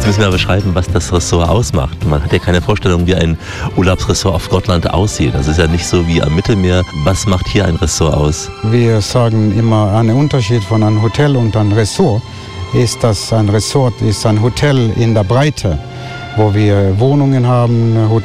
Sie müssen mir beschreiben, was das Ressort ausmacht. Man hat ja keine Vorstellung, wie ein Urlaubsressort auf Gotland aussieht. Das ist ja nicht so wie am Mittelmeer. Was macht hier ein Ressort aus? Wir sagen immer, ein Unterschied von einem Hotel und einem Ressort ist, dass ein Ressort ist ein Hotel in der Breite, wo wir Wohnungen haben,